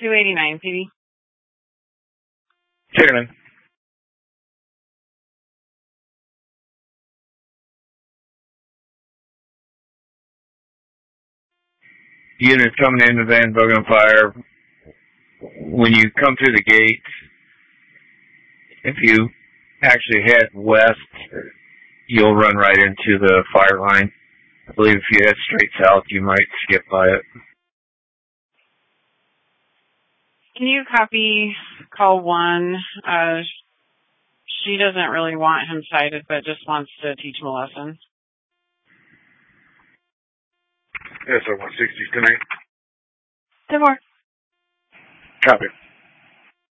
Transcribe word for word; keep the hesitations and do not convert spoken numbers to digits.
two eighty-nine, P D. Take it in. Units coming into Van Bogen Fire. When you come through the gate, if you actually head west, you'll run right into the fire line. I believe if you head straight south, you might skip by it. Can you copy call one? Uh, she doesn't really want him cited, but just wants to teach him a lesson. Yes, sir. one sixty tonight. ten more. Copy.